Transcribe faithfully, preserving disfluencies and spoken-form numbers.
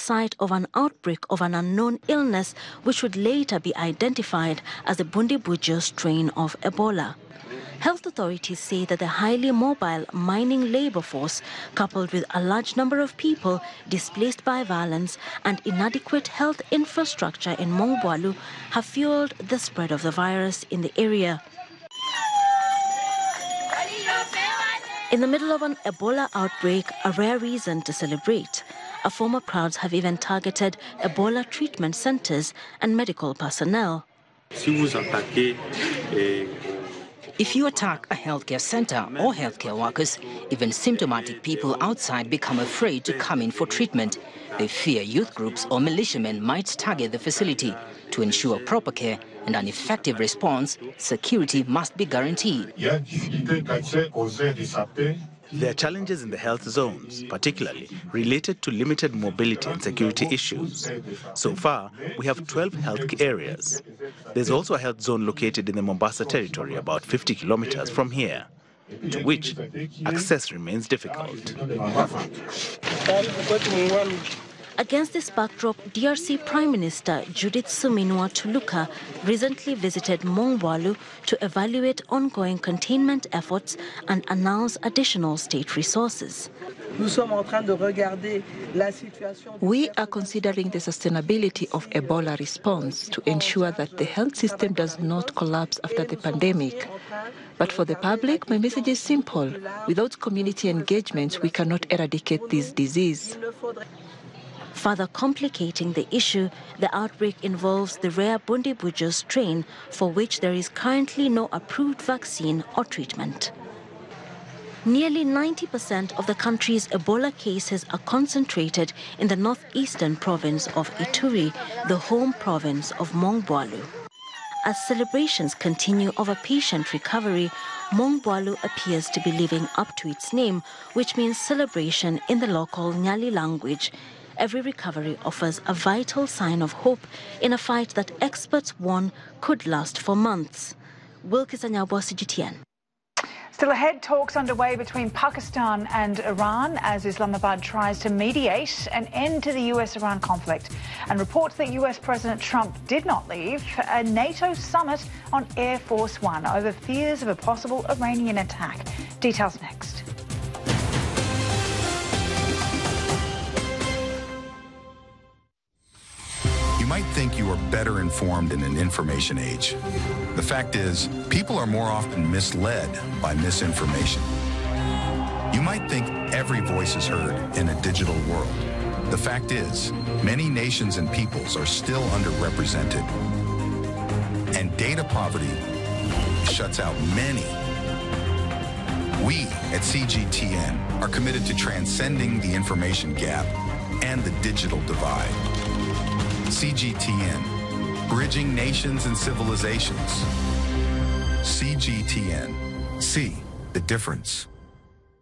site of an outbreak of an unknown illness which would later be identified as the Bundibugyo strain of Ebola. Health authorities say that the highly mobile mining labor force, coupled with a large number of people displaced by violence and inadequate health infrastructure in Mongwalu, have fueled the spread of the virus in the area. In the middle of an Ebola outbreak, a rare reason to celebrate. A former crowds have even targeted Ebola treatment centers and medical personnel. If you attack a healthcare center or healthcare workers, even symptomatic people outside become afraid to come in for treatment. They fear youth groups or militiamen might target the facility. To ensure proper care and an effective response, security must be guaranteed. There are challenges in the health zones, particularly related to limited mobility and security issues. So far, we have twelve health areas. There's also a health zone located in the Mombasa territory, about fifty kilometers from here, to which access remains difficult. Against this backdrop, D R C Prime Minister Judith Suminwa Tuluka recently visited Mongwalu to evaluate ongoing containment efforts and announce additional state resources. We are considering the sustainability of Ebola response to ensure that the health system does not collapse after the pandemic. But for the public, my message is simple. Without community engagement, we cannot eradicate this disease. Further complicating the issue, the outbreak involves the rare Bundibugyo strain for which there is currently no approved vaccine or treatment. Nearly ninety percent of the country's Ebola cases are concentrated in the northeastern province of Ituri, the home province of Mongwalu. As celebrations continue of a patient recovery, Mongwalu appears to be living up to its name, which means celebration in the local Nyali language. Every recovery offers a vital sign of hope in a fight that experts warn could last for months. Wilkis Anyabwa, C G T N. Still ahead, talks underway between Pakistan and Iran as Islamabad tries to mediate an end to the U S Iran conflict. And reports that U S President Trump did not leave a NATO summit on Air Force One over fears of a possible Iranian attack. Details next. You might think you are better informed in an information age. The fact is, people are more often misled by misinformation. You might think every voice is heard in a digital world. The fact is, many nations and peoples are still underrepresented. And data poverty shuts out many. We at C G T N are committed to transcending the information gap and the digital divide. C G T N, bridging nations and civilizations. C G T N, see the difference.